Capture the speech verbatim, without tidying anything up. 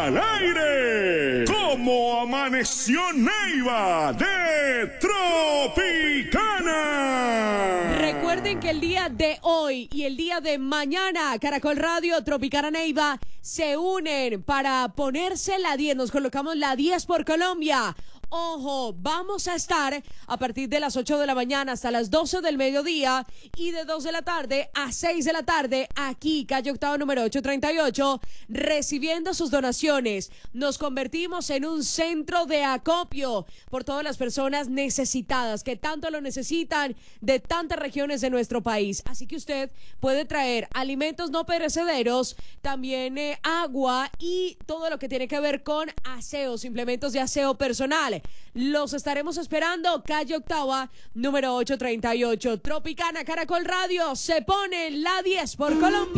al aire. ¿Cómo amaneció Neiva de Tropicana? Recuerden que el día de hoy y el día de mañana, Caracol Radio, Tropicana Neiva se unen para ponerse la diez. Nos colocamos la diez por Colombia. Ojo, vamos a estar a partir de las ocho de la mañana hasta las doce del mediodía y de dos de la tarde a seis de la tarde aquí, calle Octava número ochocientos treinta y ocho, recibiendo sus donaciones. Nos convertimos en un centro de acopio por todas las personas necesitadas que tanto lo necesitan de tantas regiones de nuestro país. Así que usted puede traer alimentos no perecederos, también eh, agua y todo lo que tiene que ver con aseo, implementos de aseo personal. Los estaremos esperando, calle Octava, número ochocientos treinta y ocho. Tropicana Caracol Radio se pone la diez por Colombia.